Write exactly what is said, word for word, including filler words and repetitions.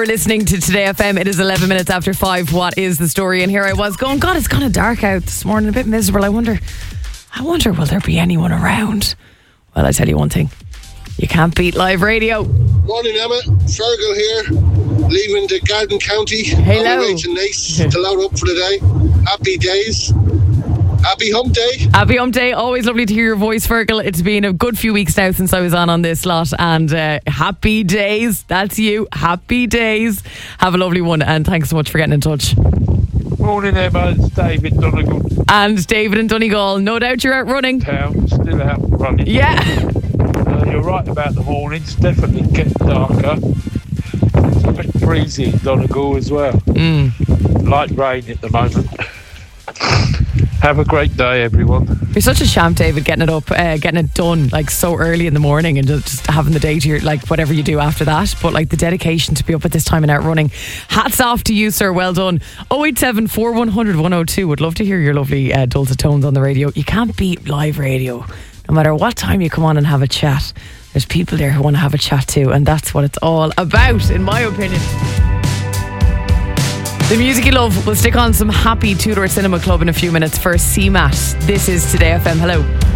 You're listening to Today F M. It is eleven minutes after five. What is the story? And here I was going, God, it's kind of dark out this morning, a bit miserable. I wonder, I wonder, will there be anyone around? Well, I tell you one thing. You can't beat live radio. Morning, Emma. Fergal here, leaving the Garden County. Hello. On my way to Nace to load up for the day. Happy days. Happy hump day. Happy hump day. Always lovely to hear your voice, Fergal. It's been a good few weeks now since I was on on this lot, and uh, happy days. That's you. Happy days. Have a lovely one, and thanks so much for getting in touch. Morning, Emma. It's David Donegal. And David in Donegal. No doubt you're out running. Town, still out running. Yeah. Uh, you're right about the mornings. Definitely getting darker. It's a bit breezy in Donegal as well. Mm. Light rain at the moment. Have a great day, everyone. You're such a champ, David, getting it up, uh, getting it done like so early in the morning, and just, just having the day to your, like whatever you do after that. But like the dedication to be up at this time and out running. Hats off to you, sir. Well done. oh eight seven, four one zero zero, one oh two. Would love to hear your lovely uh, dulcet tones on the radio. You can't beat live radio. No matter what time you come on and have a chat, there's people there who want to have a chat too, and that's what it's all about, in my opinion. The music you love. We'll stick on some happy Two Door Cinema Club in a few minutes for C MAT. This is Today F M. Hello.